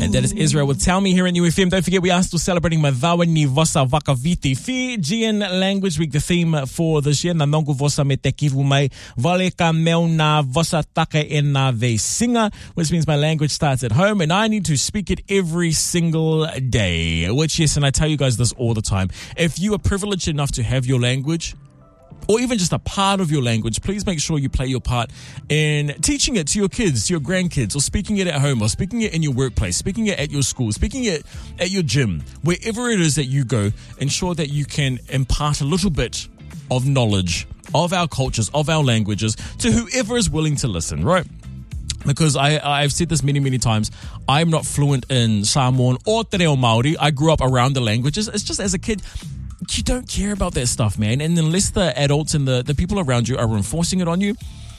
And that is Israel with Tell Me here at UFM. Don't forget, we are still celebrating Madawa ni Vosa Vakaviti. Fijian Language Week, the theme for this year. Na nongu vosa me te kivu mai. Vale ka meu na vosa take e na ve singa, which means my language starts at home and I need to speak it every single day. Which, yes, and I tell you guys this all the time. If you are privileged enough to have your language, or even just a part of your language, please make sure you play your part in teaching it to your kids, to your grandkids, or speaking it at home, or speaking it in your workplace, speaking it at your school, speaking it at your gym, wherever it is that you go. Ensure that you can impart a little bit of knowledge of our cultures, of our languages, to whoever is willing to listen, right? Because I've said this many, many times, I'm not fluent in Samoan or Te Reo Māori. I grew up around the languages. It's just as a kid, you don't care about that stuff, man. And unless the adults and the people around you are enforcing it on you,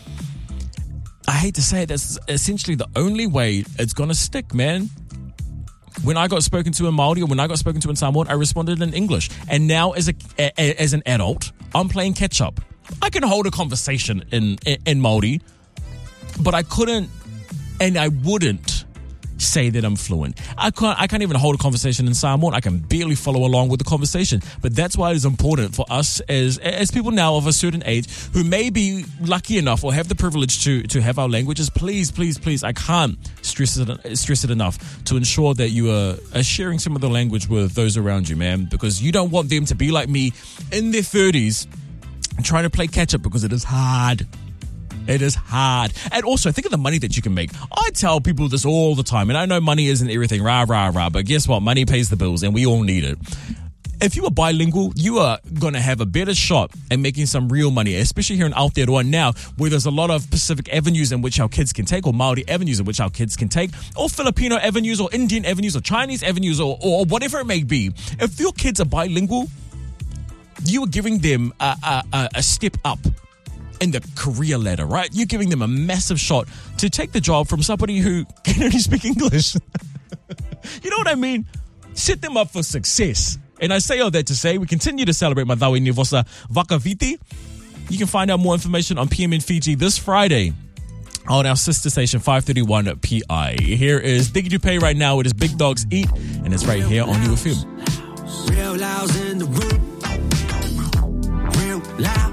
I hate to say it, that's essentially the only way it's going to stick, man. When I got spoken to in Māori or when I got spoken to in Samoan, I responded in English. And now as an adult, I'm playing catch up. I can hold a conversation in Māori, but I couldn't and I wouldn't say that I'm fluent. I can't even hold a conversation in Samoan. I can barely follow along with the conversation. But that's why it is important for us as people now of a certain age who may be lucky enough or have the privilege to have our languages. Please, please, please, I can't stress it enough to ensure that you are sharing some of the language with those around you, man, because you don't want them to be like me in their 30s trying to play catch up, because it is hard. It is hard. And also, think of the money that you can make. I tell people this all the time, and I know money isn't everything, rah, rah, rah, but guess what? Money pays the bills, and we all need it. If you are bilingual, you are going to have a better shot at making some real money, especially here in Aotearoa now, where there's a lot of Pacific avenues in which our kids can take, or Māori avenues in which our kids can take, or Filipino avenues, or Indian avenues, or Chinese avenues, or whatever it may be. If your kids are bilingual, you are giving them a step up in the career ladder, right? You're giving them a massive shot to take the job from somebody who can only speak English. You know what I mean? Set them up for success. And I say all that to say we continue to celebrate Madawa ni Vosa Vakaviti. You can find out more information on PMN Fiji this Friday on our sister station 531 PI. Here is Diggy Dupay right now. It is Big Dogs Eat, and it's right here on UFM. Real loud in the room. Real loud.